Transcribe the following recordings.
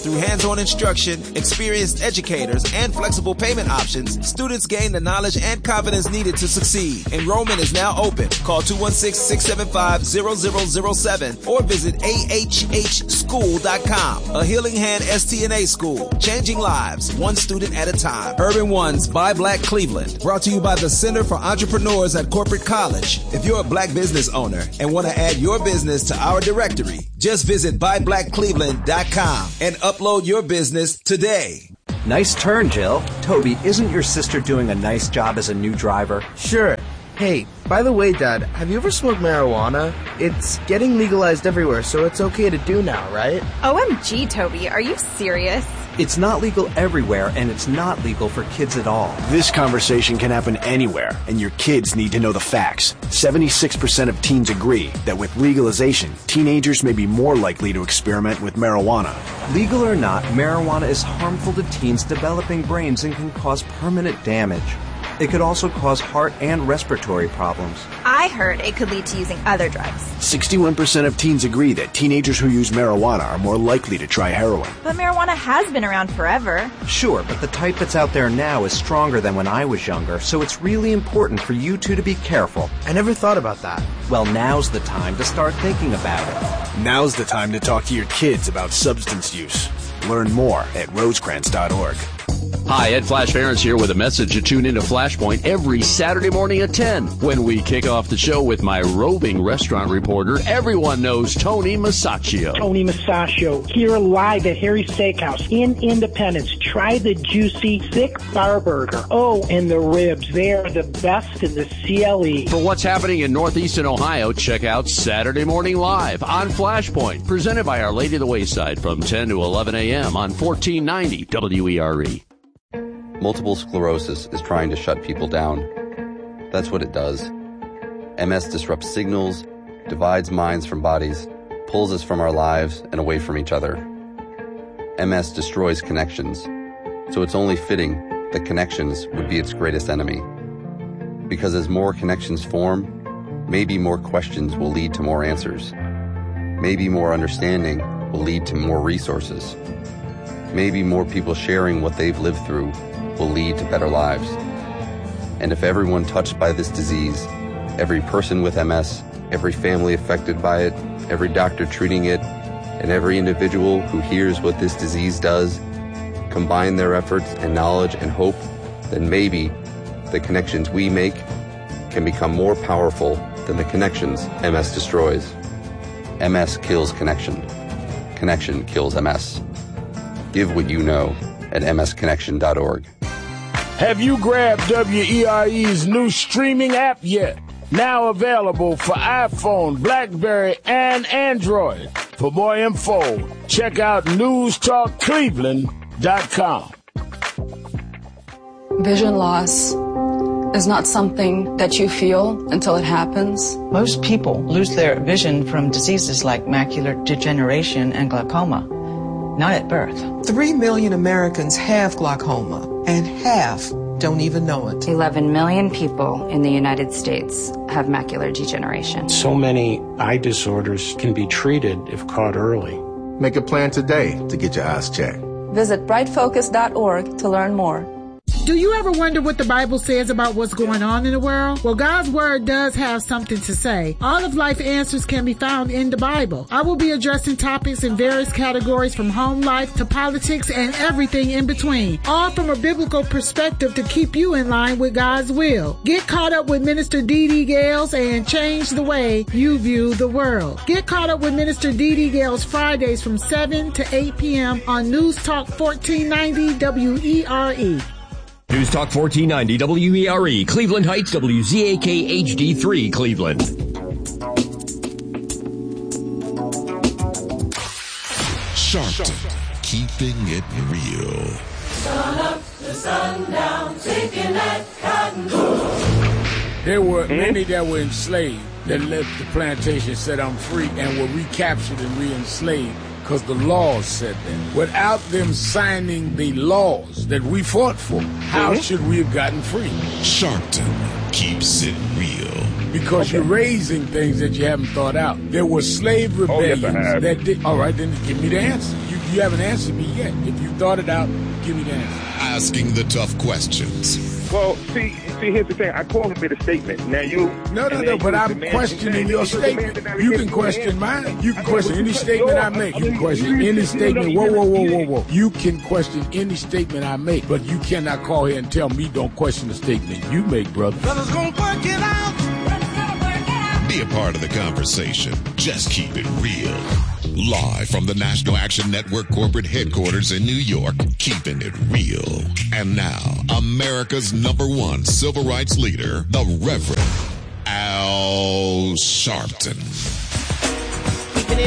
Through hands-on instruction, experienced educators, and flexible payment options, students gain the knowledge and confidence needed to succeed. Enrollment is now open. Call 216-675-0007 or visit ahhschool.com. A Healing Hand STNA school, changing lives, one student at a time. Urban One's Buy Black Cleveland, brought to you by the Center for Entrepreneurs at Corporate College. If you're a black business owner and want to add your business to our directory, just visit buyblackcleveland.com and upload your business today. Nice turn, Jill. Toby, isn't your sister doing a nice job as a new driver? Sure. Hey, by the way, Dad, have you ever smoked marijuana? It's getting legalized everywhere, so it's okay to do now, right? OMG, Toby, are you serious? It's not legal everywhere, and it's not legal for kids at all. This conversation can happen anywhere, and your kids need to know the facts. 76% of teens agree that with legalization, teenagers may be more likely to experiment with marijuana. Legal or not, marijuana is harmful to teens' developing brains and can cause permanent damage. It could also cause heart and respiratory problems. I heard it could lead to using other drugs. 61% of teens agree that teenagers who use marijuana are more likely to try heroin. But marijuana has been around forever. Sure, but the type that's out there now is stronger than when I was younger, so it's really important for you two to be careful. I never thought about that. Well, now's the time to start thinking about it. Now's the time to talk to your kids about substance use. Learn more at rosecrans.org. Hi, Ed Flash Ference here with a message to tune into Flashpoint every Saturday morning at 10 when we kick off the show with my roving restaurant reporter. Everyone knows Tony Masaccio. Tony Masaccio here live at Harry's Steakhouse in Independence. Try the juicy, thick bar burger. Oh, and the ribs. They are the best in the CLE. For what's happening in Northeastern Ohio, check out Saturday Morning Live on Flashpoint, presented by Our Lady of the Wayside from 10 to 11 a.m. on 1490 WERE. Multiple sclerosis is trying to shut people down. That's what it does. MS disrupts signals, divides minds from bodies, pulls us from our lives and away from each other. MS destroys connections, so it's only fitting that connections would be its greatest enemy. Because as more connections form, maybe more questions will lead to more answers. Maybe more understanding will lead to more resources. Maybe more people sharing what they've lived through will lead to better lives. And if everyone touched by this disease, every person with MS, every family affected by it, every doctor treating it, and every individual who hears what this disease does, combine their efforts and knowledge and hope, then maybe the connections we make can become more powerful than the connections MS destroys. MS kills connection. Connection kills MS. Give what you know at msconnection.org. Have you grabbed WERE's new streaming app yet? Now available for iPhone, BlackBerry, and Android. For more info, check out newstalkcleveland.com. Vision loss is not something that you feel until it happens. Most people lose their vision from diseases like macular degeneration and glaucoma. Not at birth. 3 million Americans have glaucoma, and half don't even know it. 11 million people in the United States have macular degeneration. So many eye disorders can be treated if caught early. Make a plan today to get your eyes checked. Visit brightfocus.org to learn more. Do you ever wonder what the Bible says about what's going on in the world? Well, God's Word does have something to say. All of life answers can be found in the Bible. I will be addressing topics in various categories from home life to politics and everything in between, all from a biblical perspective to keep you in line with God's will. Get caught up with Minister Dee Dee Gales and change the way you view the world. Get caught up with Minister Dee Dee Gales Fridays from 7 to 8 p.m. on News Talk 1490 WERE. News Talk 1490 WERE, Cleveland Heights, WZAK HD3, Cleveland. Sharpton, keeping it real. Sun up to sundown, taking that cotton. There were many that were enslaved that left the plantation, said I'm free, and were recaptured and re-enslaved. Because the laws said that. Without them signing the laws that we fought for, how should we have gotten free? Sharpton keeps it real. Because you're raising things that you haven't thought out. There were slave rebellions that did. All right, then give me the answer. You haven't answered me yet. If you thought it out, give me the answer. Asking the tough questions. Well, see, here's the thing. I called him with a statement. Now you... No, but I'm questioning your statement. You can question mine. You can question any statement I make. You can question any statement. Whoa. You can question any statement I make, but you cannot call here and tell me don't question the statement you make, brother. Brother's gonna work it out. Be a part of the conversation. Just keep it real. Live from the National Action Network corporate headquarters in New York, keeping it real. And now, America's #1 civil rights leader, the Reverend Al Sharpton. Keeping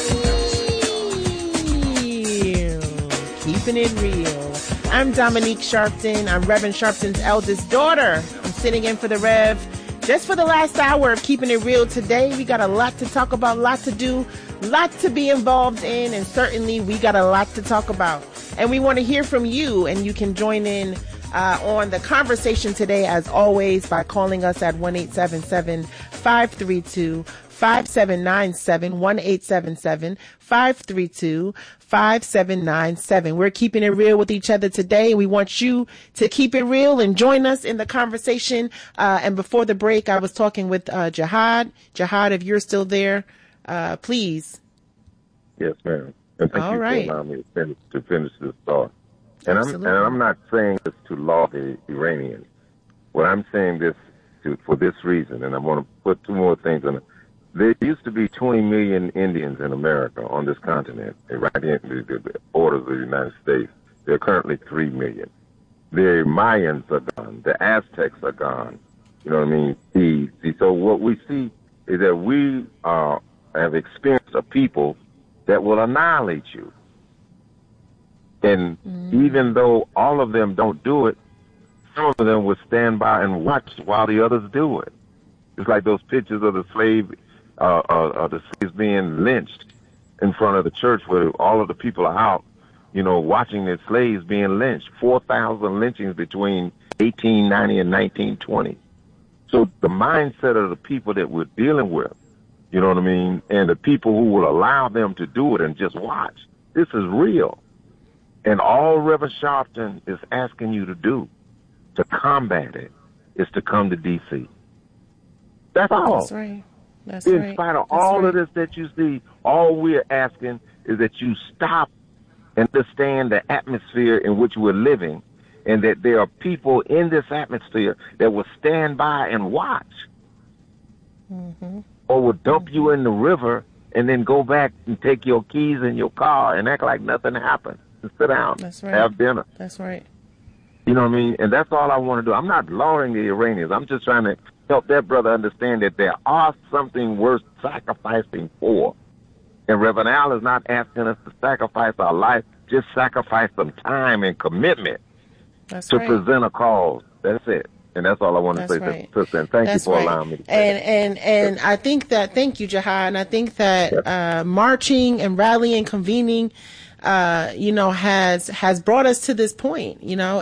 it real. Keeping it real. I'm Dominique Sharpton. I'm Reverend Sharpton's eldest daughter. I'm sitting in for the Rev just for the last hour of Keeping It Real today. We got a lot to talk about, a lot to do, a lot to be involved in, and certainly we got a lot to talk about. And we want to hear from you, and you can join in on the conversation today, as always, by calling us at 1-877-532-5797, 1-877-532-5797. We're keeping it real with each other today. We want you to keep it real and join us in the conversation. And before the break, I was talking with Jihad. Jihad, if you're still there, please. Yes, ma'am. And thank you for allowing me to finish this thought. And I'm not saying this to law the Iranians. What I'm saying this for this reason, and I'm going to put two more things in it. There used to be 20 million Indians in America on this continent, right in the borders of the United States. There are currently 3 million. The Mayans are gone. The Aztecs are gone. You know what I mean? So what we see is that we have experienced a people that will annihilate you. And even though all of them don't do it, some of them will stand by and watch while the others do it. It's like those pictures of the slaves being lynched in front of the church where all of the people are out, you know, watching their slaves being lynched. 4,000 lynchings between 1890 and 1920. So the mindset of the people that we're dealing with, you know what I mean, and the people who will allow them to do it and just watch, this is real. And all Reverend Sharpton is asking you to do to combat it is to come to D.C. That's all. That's right. That's in right. spite of all of this that you see, all we're asking is that you stop and understand the atmosphere in which we're living, and that there are people in this atmosphere that will stand by and watch, or will dump you in the river and then go back and take your keys in your car and act like nothing happened and sit down, have dinner. That's right. You know what I mean? And that's all I want to do. I'm not lowering the Iranians. I'm just trying to help that brother understand that there are something worth sacrificing for. And Reverend Al is not asking us to sacrifice our life, just sacrifice some time and commitment to present a cause. That's it. And that's all I want to say, sister. And thank you for allowing me to say and I think that, thank you, Jihad, and I think that marching and rallying, convening, you know, has brought us to this point. You know,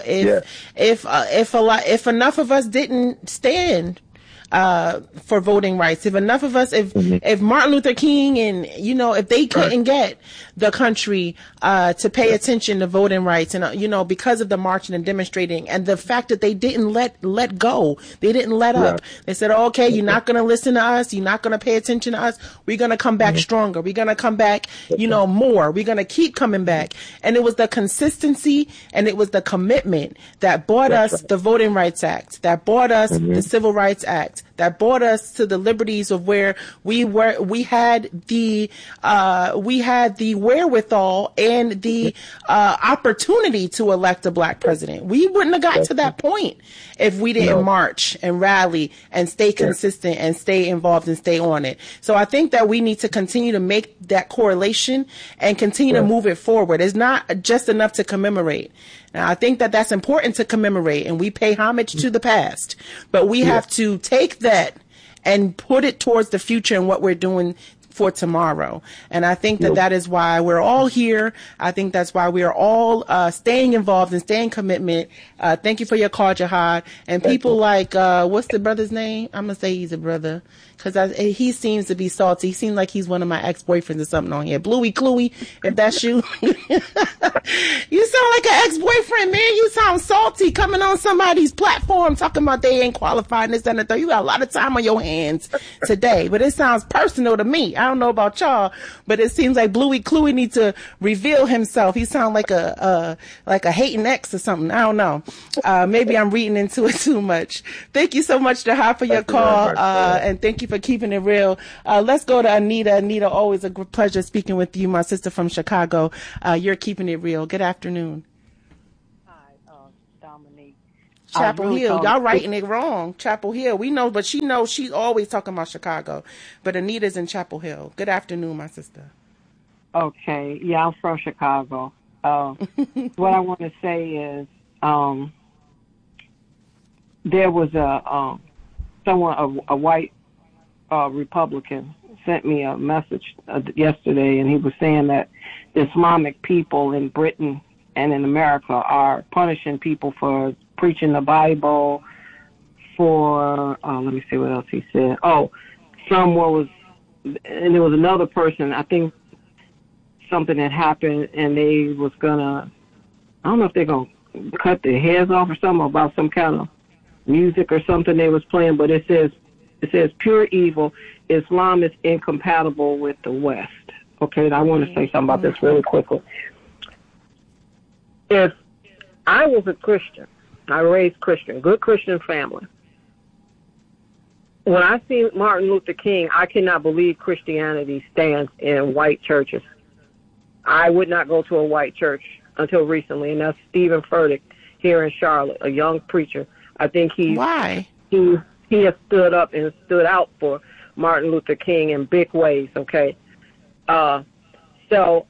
if enough of us didn't stand for voting rights, if enough of us, if Martin Luther King and, you know, if they couldn't get the country to pay attention to voting rights, and you know, because of the marching and demonstrating and the fact that they didn't let go, they didn't let up. They said, okay, you're not going to listen to us, you're not going to pay attention to us, we're going to come back stronger, we're going to come back, you know, more, we're going to keep coming back. And it was the consistency and it was the commitment that brought us the Voting Rights Act, that brought us the Civil Rights Act, that brought us to the liberties of where we had the wherewithal and the opportunity to elect a black president. We wouldn't have got to that point if we didn't march and rally and stay consistent and stay involved and stay on it. So I think that we need to continue to make that correlation and continue to move it forward. It's not just enough to commemorate. Now, I think that that's important to commemorate, and we pay homage to the past, but we have to take that and put it towards the future and what we're doing for tomorrow. And I think that that is why we're all here. I think that's why we are all staying involved and staying commitment. Thank you for your call, Jihad. And people like, what's the brother's name? I'm going to say he's a brother. because he seems to be salty. He seems like he's one of my ex-boyfriends or something on here. Bluey Cluey, if that's you. You sound like an ex-boyfriend, man. You sound salty coming on somebody's platform talking about they ain't qualified and this and that. You got a lot of time on your hands today, but it sounds personal to me. I don't know about y'all, but it seems like Bluey Cluey needs to reveal himself. He sounds like a hating ex or something. I don't know. Maybe I'm reading into it too much. Thank you so much, Jahad, for your call, and thank you for keeping it real. Let's go to Anita. Anita, always a pleasure speaking with you, my sister from Chicago. You're keeping it real. Good afternoon. Hi, Dominique. Chapel Hill. Y'all writing it wrong. Chapel Hill. We know, but she knows she's always talking about Chicago. But Anita's in Chapel Hill. Good afternoon, my sister. Okay. Yeah, I'm from Chicago. What I want to say is, there was a white Republican sent me a message yesterday, and he was saying that Islamic people in Britain and in America are punishing people for preaching the Bible, for, let me see what else he said. Oh, and there was another person, I think something had happened, and they was gonna, I don't know if they're gonna cut their heads off or something, about some kind of music or something they was playing, but it says pure evil. Islam is incompatible with the West. Okay, and I want to say something about this really quickly. If I was a Christian, I raised Christian, good Christian family. When I see Martin Luther King, I cannot believe Christianity stands in white churches. I would not go to a white church until recently, and that's Stephen Furtick here in Charlotte, a young preacher. I think he has stood up and stood out for Martin Luther King in big ways, okay? So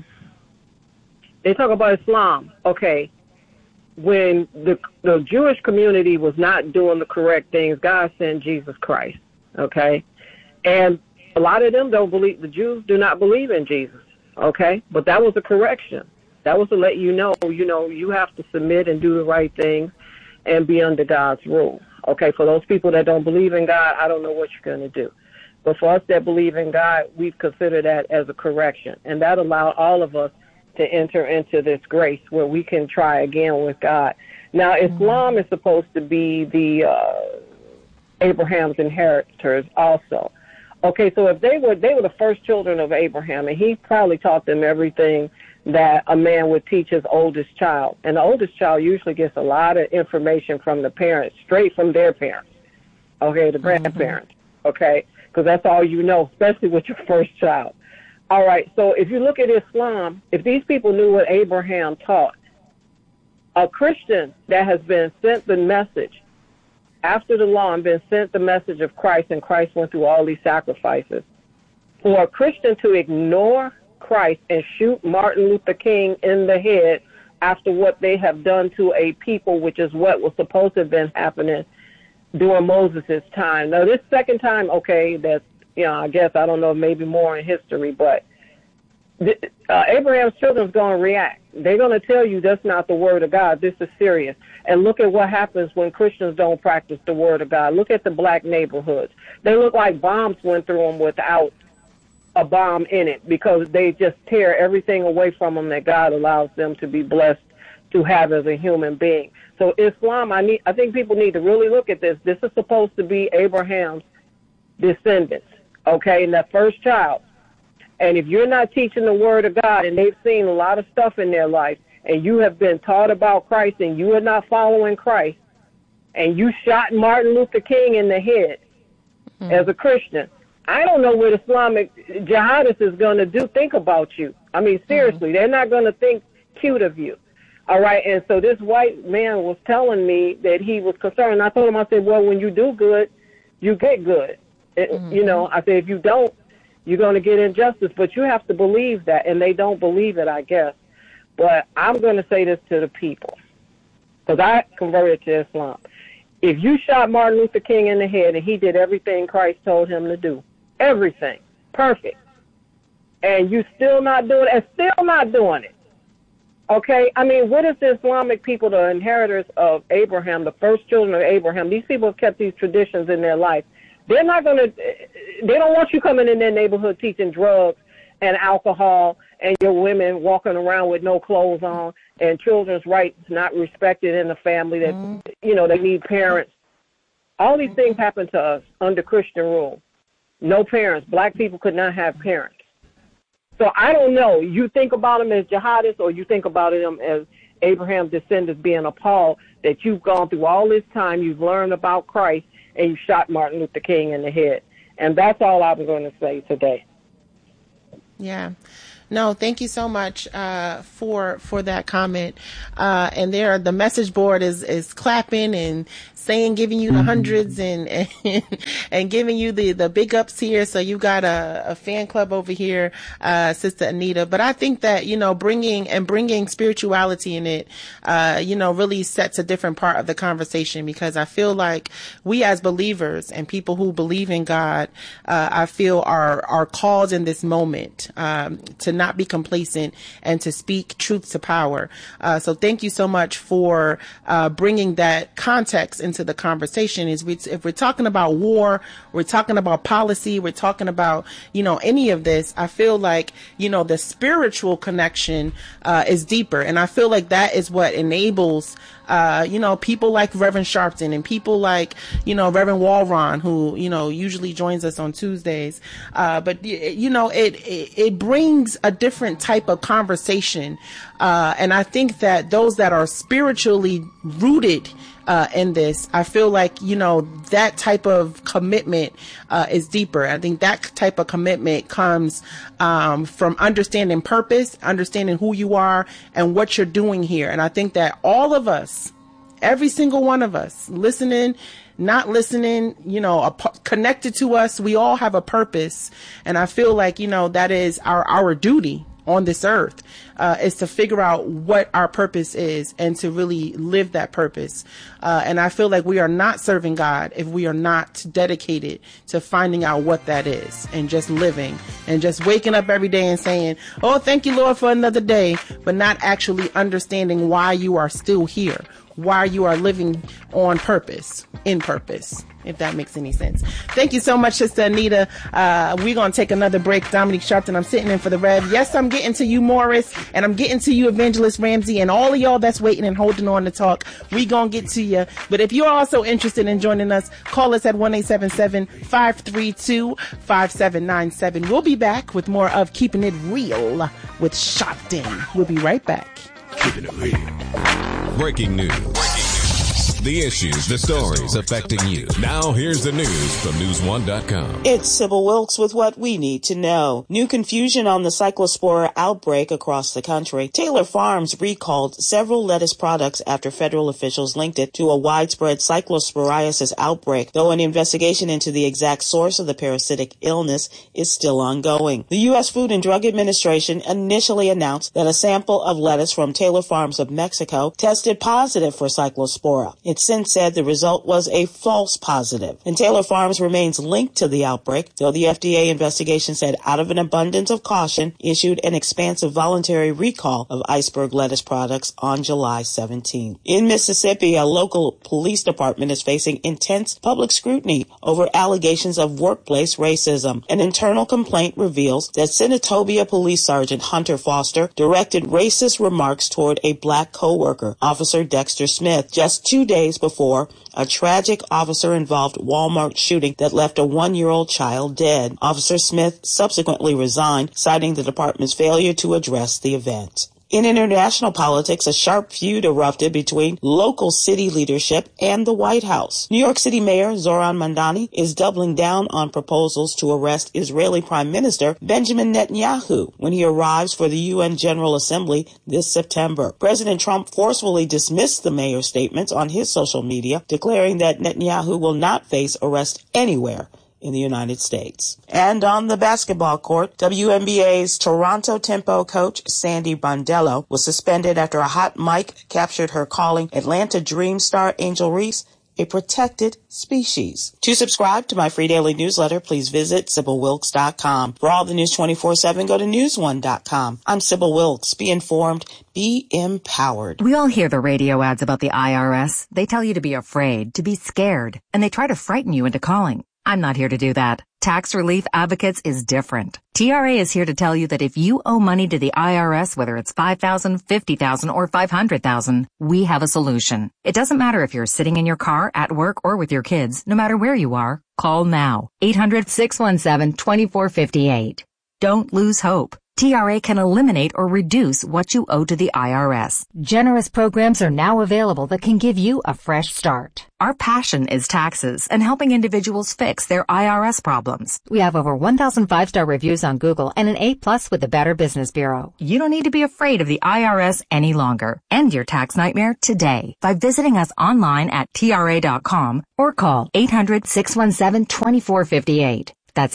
they talk about Islam, okay? When the Jewish community was not doing the correct things, God sent Jesus Christ, okay? And a lot of them don't believe, the Jews do not believe in Jesus, okay? But that was a correction. That was to let you know, you have to submit and do the right thing and be under God's rule. Okay, for those people that don't believe in God, I don't know what you're going to do. But for us that believe in God, we've considered that as a correction. And that allowed all of us to enter into this grace where we can try again with God. Now, Islam is supposed to be the Abraham's inheritors also. Okay, so if they were the first children of Abraham, and he probably taught them everything that a man would teach his oldest child. And the oldest child usually gets a lot of information from the parents, straight from their parents, okay, the grandparents, okay, because that's all you know, especially with your first child. All right, so if you look at Islam, if these people knew what Abraham taught, a Christian that has been sent the message after the law and been sent the message of Christ, and Christ went through all these sacrifices, for a Christian to ignore Christ and shoot Martin Luther King in the head after what they have done to a people, which is what was supposed to have been happening during Moses' time. Now, this second time, okay, that's, I guess, I don't know, maybe more in history, but Abraham's children's going to react. They're going to tell you that's not the word of God. This is serious. And look at what happens when Christians don't practice the word of God. Look at the black neighborhoods. They look like bombs went through them without a bomb in it, because they just tear everything away from them that God allows them to be blessed to have as a human being. So Islam, I think people need to really look at this. This is supposed to be Abraham's descendants, okay, and that first child. And if you're not teaching the word of God, and they've seen a lot of stuff in their life, and you have been taught about Christ and you are not following Christ, and you shot Martin Luther King in the head as a Christian, I don't know what Islamic jihadists is going to think about you. I mean, seriously, they're not going to think cute of you. All right, and so this white man was telling me that he was concerned. I told him, I said, well, when you do good, you get good. You know, I said, if you don't, you're going to get injustice. But you have to believe that, and they don't believe it, I guess. But I'm going to say this to the people, because I converted to Islam. If you shot Martin Luther King in the head and he did everything Christ told him to do, everything, perfect, and you still not doing it, and still not doing it, okay? I mean, what is the Islamic people, the inheritors of Abraham, the first children of Abraham? These people have kept these traditions in their life. They're not going to, they don't want you coming in their neighborhood teaching drugs and alcohol and your women walking around with no clothes on and children's rights not respected in the family that, you know, they need parents. All these things happen to us under Christian rule. No parents. Black people could not have parents. So I don't know. You think about them as jihadists or you think about them as Abraham's descendants being appalled that you've gone through all this time, you've learned about Christ, and you shot Martin Luther King in the head. And that's all I'm going to say today. Yeah. No, thank you so much for that comment. And there, the message board is clapping and saying, giving you the hundreds and giving you the big ups here. So you got a fan club over here, Sister Anita. But I think that, you know, bringing spirituality in it, you know, really sets a different part of the conversation, because I feel like we as believers and people who believe in God, I feel are called in this moment, to not be complacent and to speak truth to power. So thank you so much for bringing that context into the conversation. If we're talking about war, we're talking about policy, we're talking about, you know, any of this, I feel like, you know, the spiritual connection is deeper. And I feel like that is what enables you know, people like Reverend Sharpton and people like, you know, Reverend Walron, who, you know, usually joins us on Tuesdays. But, you know, it brings a different type of conversation. And I think that those that are spiritually rooted in this, I feel like, you know, that type of commitment is deeper. I think that type of commitment comes from understanding purpose, understanding who you are and what you're doing here. And I think that all of us, every single one of us, listening, not listening, you know, connected to us, we all have a purpose. And I feel like, you know, that is our duty on this earth, is to figure out what our purpose is and to really live that purpose. And I feel like we are not serving God if we are not dedicated to finding out what that is and just living and just waking up every day and saying, oh, thank you, Lord, for another day, but not actually understanding why you are still here, why you are living on purpose, in purpose, if that makes any sense. Thank you so much, Sister Anita. We're going to take another break. Dominique Sharpton, I'm sitting in for the Rev. Yes, I'm getting to you, Morris, and I'm getting to you, Evangelist Ramsey, and all of y'all that's waiting and holding on to talk. We going to get to you. But if you're also interested in joining us, call us at 1-877-532-5797. We'll be back with more of Keeping It Real with Sharpton. We'll be right back. Keeping It Real. Breaking news. The issues, the stories affecting you. Now here's the news from News1.com. It's Sybil Wilkes with what we need to know. New confusion on the cyclospora outbreak across the country. Taylor Farms recalled several lettuce products after federal officials linked it to a widespread cyclosporiasis outbreak, though an investigation into the exact source of the parasitic illness is still ongoing. The U.S. Food and Drug Administration initially announced that a sample of lettuce from Taylor Farms of Mexico tested positive for cyclospora. It since said the result was a false positive. And Taylor Farms remains linked to the outbreak, though the FDA investigation said out of an abundance of caution, issued an expansive voluntary recall of iceberg lettuce products on July 17. In Mississippi, a local police department is facing intense public scrutiny over allegations of workplace racism. An internal complaint reveals that Senatobia Police Sergeant Hunter Foster directed racist remarks toward a black coworker, Officer Dexter Smith, just 2 days before a tragic officer-involved Walmart shooting that left a 1-year-old child dead. Officer Smith subsequently resigned, citing the department's failure to address the event. In international politics, a sharp feud erupted between local city leadership and the White House. New York City Mayor Zoran Mandani is doubling down on proposals to arrest Israeli Prime Minister Benjamin Netanyahu when he arrives for the UN General Assembly this September. President Trump forcefully dismissed the mayor's statements on his social media, declaring that Netanyahu will not face arrest anywhere in the United States. And on the basketball court, WNBA's Toronto Tempo coach Sandy Brondello was suspended after a hot mic captured her calling Atlanta Dream star Angel Reese a protected species. To subscribe to my free daily newsletter, please visit SybilWilkes.com. For all the news 24/7, go to News1.com. I'm Sybil Wilkes. Be informed, be empowered. We all hear the radio ads about the IRS. They tell you to be afraid, to be scared, and they try to frighten you into calling. I'm not here to do that. Tax Relief Advocates is different. TRA is here to tell you that if you owe money to the IRS, whether it's $5,000, $50,000, or $500,000, we have a solution. It doesn't matter if you're sitting in your car, at work, or with your kids. No matter where you are, call now. 800-617-2458. Don't lose hope. TRA can eliminate or reduce what you owe to the IRS. Generous programs are now available that can give you a fresh start. Our passion is taxes and helping individuals fix their IRS problems. We have over 1,000 5-star reviews on Google and an A+ with the Better Business Bureau. You don't need to be afraid of the IRS any longer. End your tax nightmare today by visiting us online at TRA.com or call 800-617-2458. That's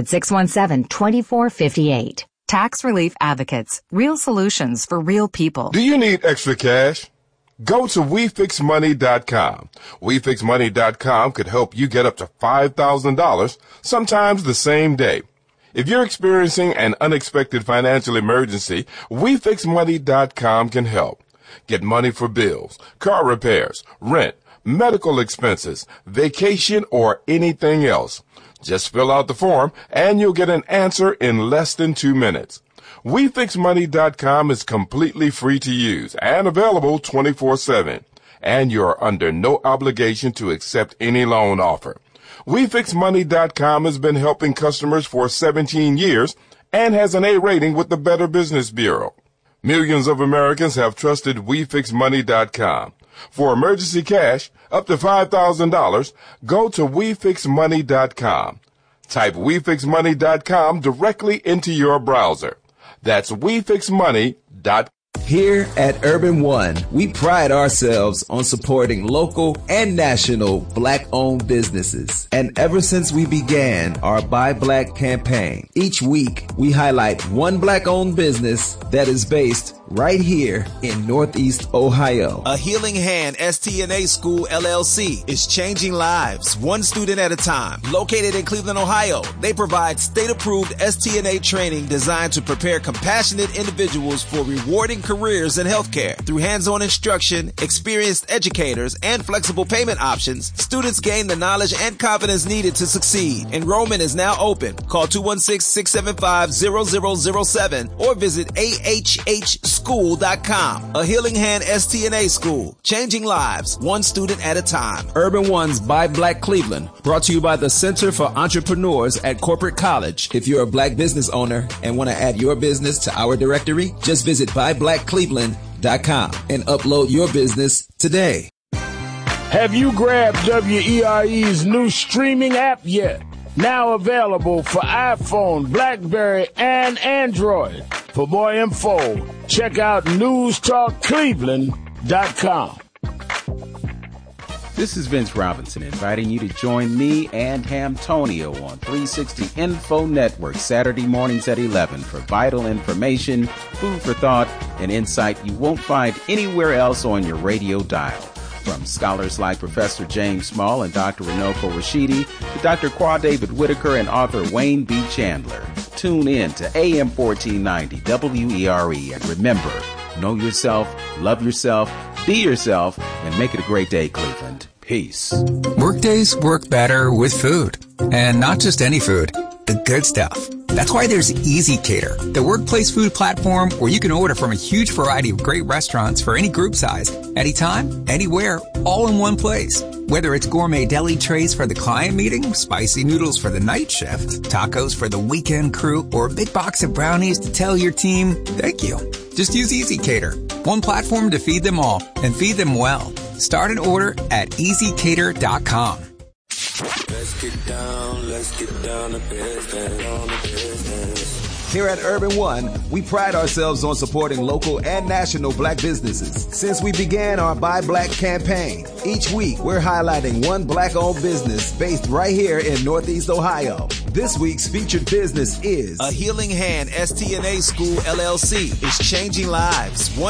800-617-2458. Tax Relief Advocates. Real solutions for real people. Do you need extra cash? Go to WeFixMoney.com. WeFixMoney.com could help you get up to $5,000, sometimes the same day. If you're experiencing an unexpected financial emergency, WeFixMoney.com can help. Get money for bills, car repairs, rent, medical expenses, vacation, or anything else. Just fill out the form and you'll get an answer in less than 2 minutes. WeFixMoney.com is completely free to use and available 24/7. And you're under no obligation to accept any loan offer. WeFixMoney.com has been helping customers for 17 years and has an A rating with the Better Business Bureau. Millions of Americans have trusted WeFixMoney.com. For emergency cash, up to $5,000, go to WeFixMoney.com. Type WeFixMoney.com directly into your browser. That's WeFixMoney.com. Here at Urban One, we pride ourselves on supporting local and national Black-owned businesses. And ever since we began our Buy Black campaign, each week we highlight one Black-owned business that is based right here in Northeast Ohio. A Healing Hand STNA School LLC is changing lives, one student at a time. Located in Cleveland, Ohio, they provide state-approved STNA training designed to prepare compassionate individuals for rewarding careers in healthcare. Through hands-on instruction, experienced educators, and flexible payment options, students gain the knowledge and confidence needed to succeed. Enrollment is now open. Call 216-675-0007 or visit ahhschool.com. A Healing Hand STNA School, changing lives, one student at a time. Urban One's Buy Black Cleveland, brought to you by the Center for Entrepreneurs at Corporate College. If you're a Black business owner and want to add your business to our directory, just visit buyblackcleveland.com and upload your business today. Have you grabbed WERE's new streaming app yet? Now available for iPhone, BlackBerry, and Android. For more info, check out newstalkcleveland.com. This is Vince Robinson inviting you to join me and Hamtonio on 360 Info Network Saturday mornings at 11 for vital information, food for thought, and insight you won't find anywhere else on your radio dial. From scholars like Professor James Small and Dr. Runoko Rashidi to Dr. Qua David Whitaker and author Wayne B. Chandler. Tune in to AM 1490 WERE and remember, know yourself, love yourself, be yourself, and make it a great day, Cleveland. Peace. Workdays work better with food. And not just any food, the good stuff. That's why there's ezCater, the workplace food platform where you can order from a huge variety of great restaurants for any group size, anytime, anywhere, all in one place. Whether it's gourmet deli trays for the client meeting, spicy noodles for the night shift, tacos for the weekend crew, or a big box of brownies to tell your team, thank you. Just use ezCater, one platform to feed them all and feed them well. Start an order at ezcater.com. Let's get down to business. Here at Urban One, we pride ourselves on supporting local and national Black businesses. Since we began our Buy Black campaign, each week we're highlighting one Black-owned business based right here in Northeast Ohio. This week's featured business is A Healing Hand STNA School LLC is changing lives, one